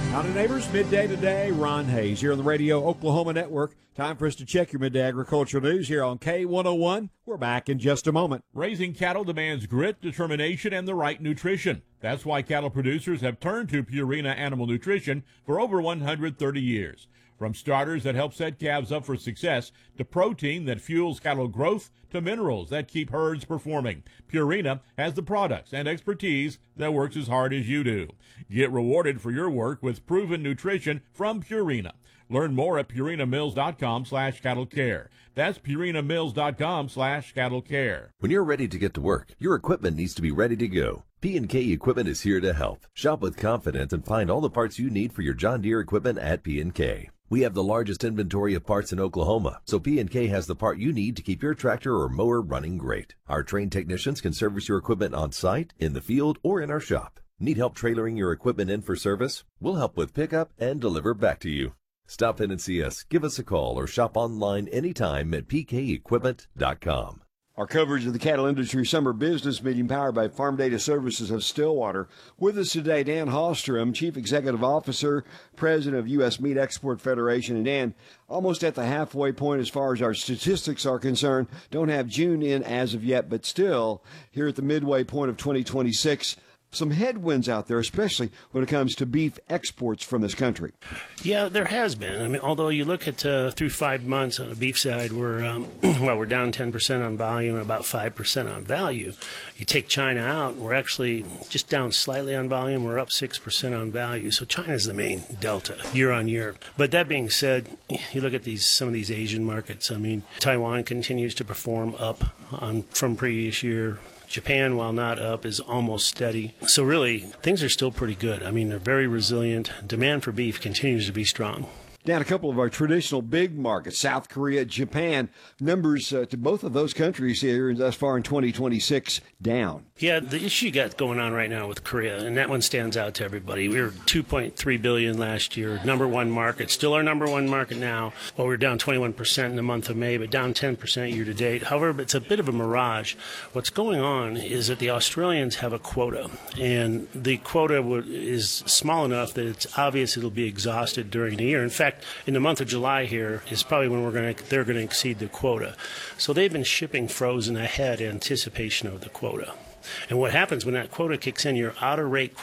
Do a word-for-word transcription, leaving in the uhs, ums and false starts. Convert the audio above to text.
Howdy, neighbors. Midday today. Ron Hayes here on the Radio Oklahoma Network. Time for us to check your midday agricultural news here on K one oh one. We're back in just a moment. Raising cattle demands grit, determination, and the right nutrition. That's why cattle producers have turned to Purina Animal Nutrition for over one hundred thirty years. From starters that help set calves up for success, to protein that fuels cattle growth, to minerals that keep herds performing, Purina has the products and expertise that works as hard as you do. Get rewarded for your work with proven nutrition from Purina. Learn more at purinamills.com slash cattle care. That's purinamills.com slash cattle care. When you're ready to get to work, your equipment needs to be ready to go. P and K Equipment is here to help. Shop with confidence and find all the parts you need for your John Deere equipment at P and K. We have the largest inventory of parts in Oklahoma, so P and K has the part you need to keep your tractor or mower running great. Our trained technicians can service your equipment on site, in the field, or in our shop. Need help trailering your equipment in for service? We'll help with pickup and deliver back to you. Stop in and see us, give us a call, or shop online anytime at p k equipment dot com. Our coverage of the cattle industry summer business meeting powered by Farm Data Services of Stillwater. With us today, Dan Hallstrom, Chief Executive Officer, President of U S Meat Export Federation. And Dan, almost at the halfway point as far as our statistics are concerned. Don't have June in as of yet, but still, here at the midway point of twenty twenty-six, some headwinds out there, especially when it comes to beef exports from this country. Yeah, there has been. I mean, although you look at uh, through five months on the beef side, we're um, well, we're down ten percent on volume and about five percent on value. You take China out, we're actually just down slightly on volume. We're up six percent on value. So China's the main delta year on year. But that being said, you look at these some of these Asian markets. I mean, Taiwan continues to perform up on from previous year. Japan, while not up, is almost steady. So really, things are still pretty good. I mean, they're very resilient. Demand for beef continues to be strong. Down a couple of our traditional big markets, South Korea, Japan, numbers uh, to both of those countries here thus far in twenty twenty-six down. Yeah, the issue you got going on right now with Korea, and that one stands out to everybody. We were two point three billion dollars last year, number one market, still our number one market now. Well, we're down twenty-one percent in the month of May, but down ten percent year to date. However, it's a bit of a mirage. What's going on is that the Australians have a quota, and the quota is small enough that it's obvious it'll be exhausted during the year. In fact, in the month of July here is probably when we're going to they're going to exceed the quota. So they've been shipping frozen ahead in anticipation of the quota. And what happens when that quota kicks in, your outer rate